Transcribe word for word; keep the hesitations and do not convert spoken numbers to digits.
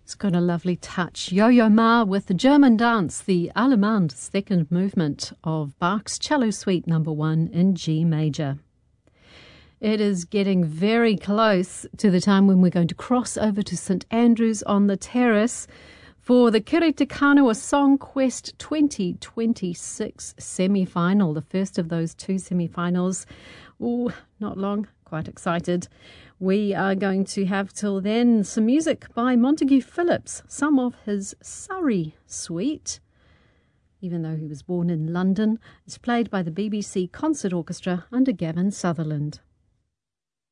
It's got a lovely touch. Yo-Yo Ma with the German dance, the Allemande second movement of Bach's Cello Suite number one in G major. It is getting very close to the time when we're going to cross over to St Andrews on the Terrace for the Kiri Te Kanawa Song Quest twenty twenty-six semi-final, the first of those two semi-finals. Ooh, not long, quite excited. We are going to have till then some music by Montague Phillips, some of his Surrey suite. Even though he was born in London, it's played by the B B C Concert Orchestra under Gavin Sutherland.